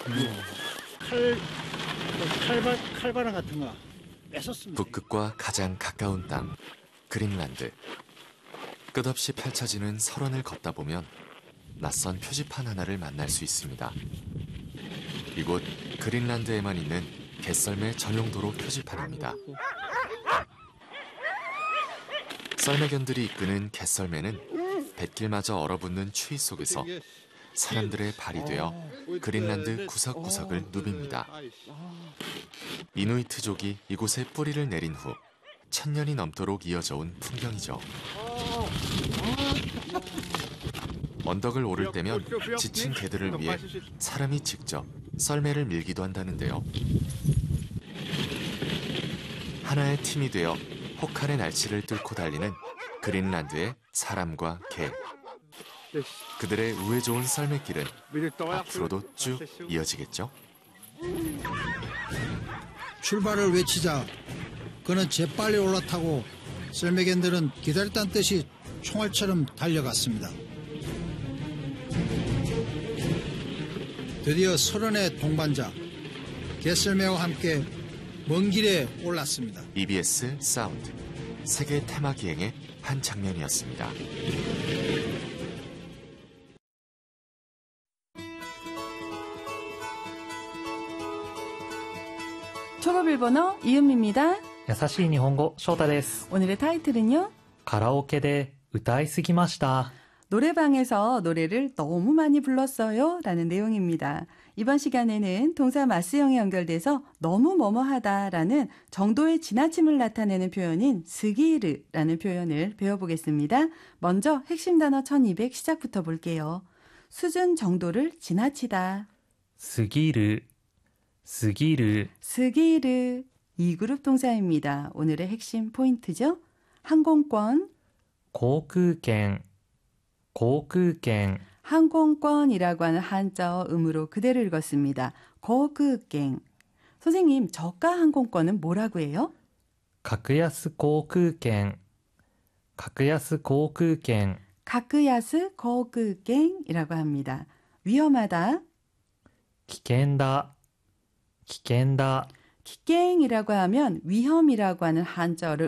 칼바람 같은 거 뺏었습니다. 북극과 가장 가까운 땅, 그린란드. 끝없이 펼쳐지는 설원을 걷다 보면 낯선 표지판 하나를 만날 수 있습니다. 이곳 그린란드에만 있는 개썰매 전용 도로 표지판입니다. 썰매견들이 이끄는 개썰매는 뱃길마저 얼어붙는 추위 속에서 사람들의 발이 되어 그린란드 구석구석을 누빕니다. 이누이트족이 이곳에 뿌리를 내린 후 1000년이 넘도록 이어져 온 풍경이죠. 언덕을 오를 때면 지친 개들을 위해 사람이 직접 썰매를 밀기도 한다는데요. 하나의 팀이 되어 혹한의 날씨를 뚫고 달리는 그린란드의 사람과 개. 그들의 우애 좋은 썰매길은 앞으로도 쭉 이어지겠죠? 출발을 외치자 그는 재빨리 올라타고 썰매견들은 기다렸다는 뜻이 총알처럼 달려갔습니다. 드디어 설원의 동반자 개썰매와 함께 먼 길에 올랐습니다. EBS 사운드 세계 테마 기행의 한 장면이었습니다. 초급 일본어 이은미입니다. 優しい日本語翔太です。 오늘의 타이틀은요. カラオケで歌いすぎました。 노래방에서 노래를 너무 많이 불렀어요 라는 내용입니다. 이번 시간에는 동사 마스형에 연결돼서 너무 뭐뭐하다라는 정도의 지나침을 나타내는 표현인 스기르라는 표현을 배워보겠습니다. 먼저 핵심 단어 1200 시작부터 볼게요. 수준 정도를 지나치다. すぎる、すぎる、 스기르 2그룹 동사입니다. 오늘의 핵심 포인트죠. 항공권, 航空券、航空券、 항공권이라고 하는 한자어 음으로 그대로 읽었습니다. 고극갱. 선생님, 저가 항공권은 뭐라고 해요? 格安航空券、格安航空券、 가크야스 고극갱이라고 합니다. 위험하다. 危険だ、危険だ、 기갱이라고 하면 위험이라고 하는 한자어를